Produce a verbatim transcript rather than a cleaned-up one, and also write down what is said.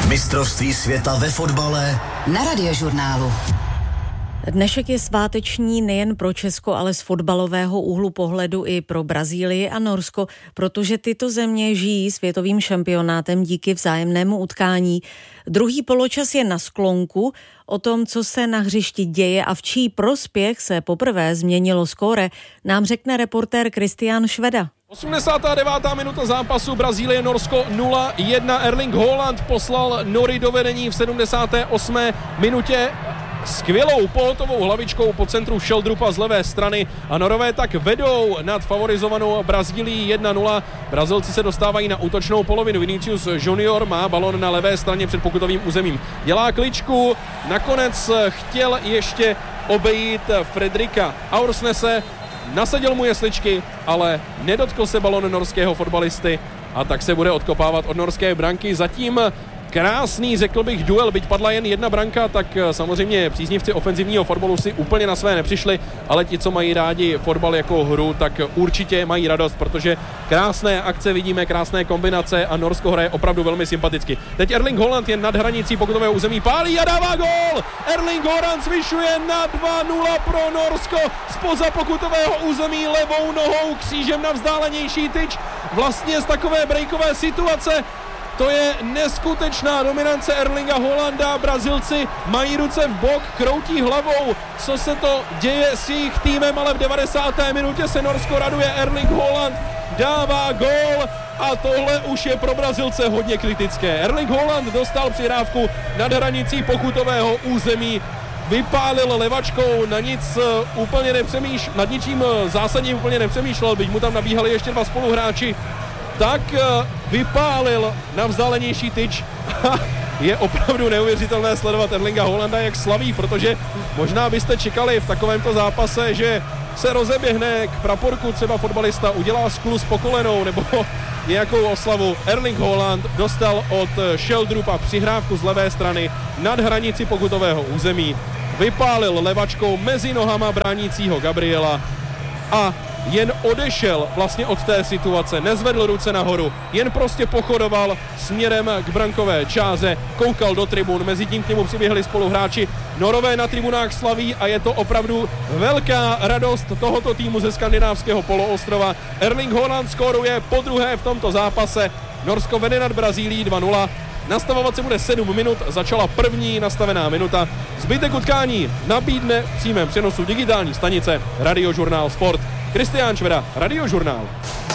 Mistrovství světa ve fotbale na Radiožurnálu. Dnešek je sváteční nejen pro Česko, ale z fotbalového úhlu pohledu i pro Brazílii a Norsko, protože tyto země žijí světovým šampionátem díky vzájemnému utkání. Druhý poločas je na sklonku. O tom, co se na hřišti děje a v čí prospěch se poprvé změnilo skóre, nám řekne reportér Kristián Šveda. osmdesátá devátá minuta zápasu, Brazílie Norsko nula jedna. Erling Haaland poslal Nory do vedení v sedmdesáté osmé minutě. Skvělou pohotovou hlavičkou po centru Sheldrupa z levé strany a Norové tak vedou nad favorizovanou Brazílií jedna nula. Brazilci se dostávají na útočnou polovinu. Vinicius Junior má balon na levé straně před pokutovým územím. Dělá kličku, nakonec chtěl ještě obejít Fredrika Aursnese, nasadil mu jesličky, ale nedotkl se balon norského fotbalisty a tak se bude odkopávat od norské branky. Zatím krásný, řekl bych, duel, byť padla jen jedna branka, tak samozřejmě příznivci ofenzivního fotbalu si úplně na své nepřišli, ale ti, co mají rádi fotbal jako hru, tak určitě mají radost, protože krásné akce vidíme, krásné kombinace a Norsko hraje opravdu velmi sympaticky. Teď Erling Haaland je nad hranicí pokutového území, pálí a dává gól! Erling Haaland zvyšuje na dva nula pro Norsko zpoza pokutového území levou nohou křížem na vzdálenější tyč, vlastně z takové breakové situace. To je neskutečná dominance Erlinga Haalanda. Brazilci mají ruce v bok, kroutí hlavou, co se to děje s jejich týmem, ale v devadesáté minutě se Norsko raduje. Erling Haaland dává gól a tohle už je pro Brazilce hodně kritické. Erling Haaland dostal přihrávku nad hranicí pokutového území, vypálil levačkou, na nic úplně nepřemýšlel, nad ničím zásadním úplně nepřemýšlel, byť mu tam nabíhali ještě dva spoluhráči, tak vypálil na vzdálenější tyč. Je opravdu neuvěřitelné sledovat Erlinga Haalanda, jak slaví, protože možná byste čekali v takovémto zápase, že se rozeběhne k praporku třeba fotbalista, udělá skluz po kolenou nebo nějakou oslavu. Erling Haaland dostal od Sheldrupa přihrávku z levé strany nad hranici pokutového území, vypálil levačkou mezi nohama bránícího Gabriela a jen odešel vlastně od té situace, nezvedl ruce nahoru, jen prostě pochodoval směrem k brankové čáře, koukal do tribun, mezi tím k němu přiběhli spoluhráči. Norové na tribunách slaví a je to opravdu velká radost tohoto týmu ze skandinávského poloostrova. Erling Haaland skóruje podruhé v tomto zápase, Norsko vede nad Brazílií dva nula. Nastavovat se bude sedm minut, začala první nastavená minuta. Zbytek utkání nabídne v přímém přenosu digitální stanice Radiožurnál Sport. Kristián Šveda, Radiožurnál.